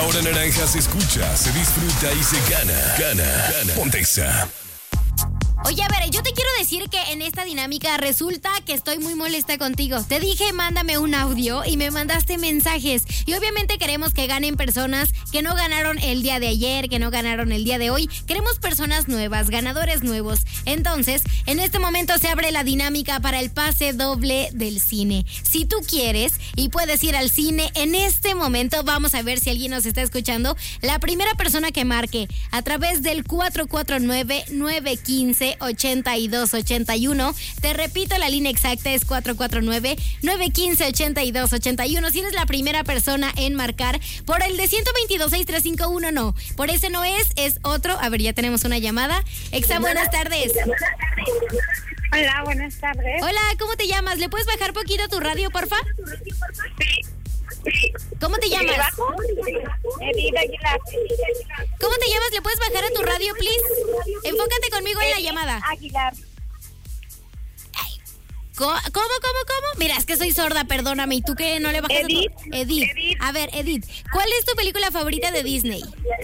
hora naranja se escucha, se disfruta y se gana. Ponte Exa. Oye, a ver, yo te quiero decir que en esta dinámica resulta que estoy muy molesta contigo. Te dije, mándame un audio y me mandaste mensajes. Y obviamente queremos que ganen personas que no ganaron el día de ayer, que no ganaron el día de hoy. Queremos personas nuevas, ganadores nuevos. Entonces, en este momento se abre la dinámica para el pase doble del cine. Si tú quieres y puedes ir al cine en este momento, vamos a ver si alguien nos está escuchando. La primera persona que marque a través del 449-915-8281. Te repito, la línea exacta es 449-915-8281. Si eres la primera persona en marcar por el de 122-6351, no. Por ese no es otro. A ver, ya tenemos una llamada. Exa, buenas tardes. Hola, buenas tardes. Hola, ¿cómo te llamas? ¿Le puedes bajar poquito tu radio, porfa? Sí. ¿Cómo te llamas? Edith Aguilar. ¿Cómo te llamas? ¿Le puedes bajar a tu radio, please? Enfócate conmigo en la llamada. Aguilar. ¿Cómo? Mira, es que soy sorda, perdóname. ¿Y tú qué? ¿No le bajas Edith. a tu... Edith. A ver, Edith, ¿cuál es tu película favorita de Disney?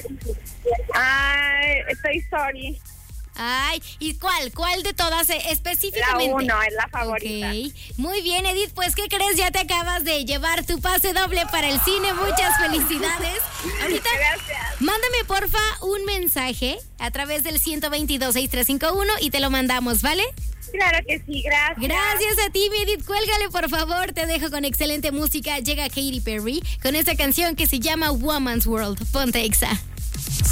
Estoy sorry. Ay, ¿y cuál? ¿Cuál de todas específicamente? La 1 es la favorita. Ok, muy bien, Edith, pues ¿qué crees? Ya te acabas de llevar tu pase doble para el cine. Muchas felicidades. Ahorita, gracias. Mándame porfa un mensaje a través del 122-6351 y te lo mandamos, ¿vale? Claro que sí, gracias. Gracias a ti, mi Edith. Cuélgale, por favor. Te dejo con excelente música. Llega Katy Perry con esta canción que se llama Woman's World. Ponte Exa.